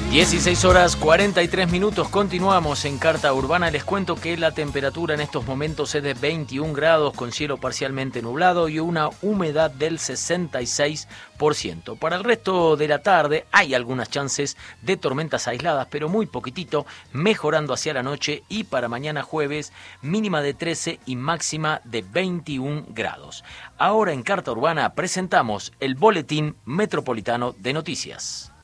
16 horas 43 minutos, continuamos en Carta Urbana. Les cuento que la temperatura en estos momentos es de 21 grados con cielo parcialmente nublado y una humedad del 66%. Para el resto de la tarde hay algunas chances de tormentas aisladas, pero muy poquitito, mejorando hacia la noche, y para mañana jueves mínima de 13 y máxima de 21 grados. Ahora en Carta Urbana presentamos el Boletín Metropolitano de Noticias.